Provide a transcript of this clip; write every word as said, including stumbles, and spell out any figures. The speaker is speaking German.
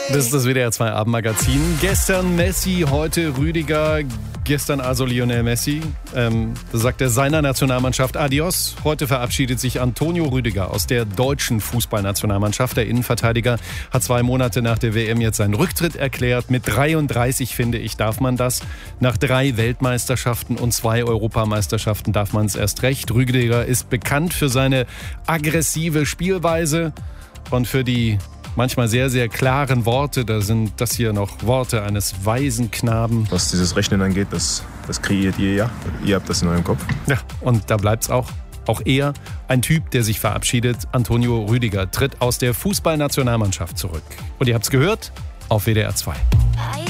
Das ist das W D R zwei Abendmagazin. Gestern Messi, heute Rüdiger, gestern also Lionel Messi. Ähm, da sagt er seiner Nationalmannschaft Adios. Heute verabschiedet sich Antonio Rüdiger aus der deutschen Fußballnationalmannschaft. Der Innenverteidiger hat zwei Monate nach der W M jetzt seinen Rücktritt erklärt. Mit dreiunddreißig, finde ich, darf man das. Nach drei Weltmeisterschaften und zwei Europameisterschaften darf man es erst recht. Rüdiger ist bekannt für seine aggressive Spielweise und für die manchmal sehr, sehr klaren Worte. Da sind das hier noch Worte eines weisen Knaben. Was dieses Rechnen angeht, das, das kreiert ihr ja. Ihr habt das in eurem Kopf. Ja, und da bleibt's auch. Auch er, ein Typ, der sich verabschiedet. Antonio Rüdiger tritt aus der Fußballnationalmannschaft zurück. Und ihr habt's gehört, auf W D R zwei.